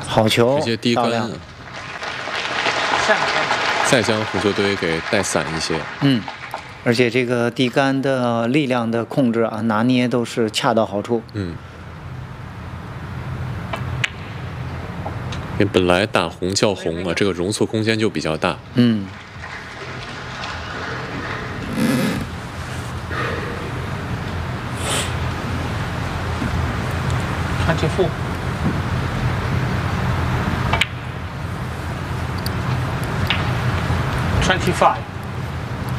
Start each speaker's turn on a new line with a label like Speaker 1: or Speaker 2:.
Speaker 1: 好球，
Speaker 2: 直接低杆，再将红球队给带散一些。
Speaker 1: 而且这个低杆的力量的控制啊，拿捏都是恰到好处。
Speaker 2: 因为本来大红叫红啊，这个容错空间就比较大。
Speaker 3: 24. 25.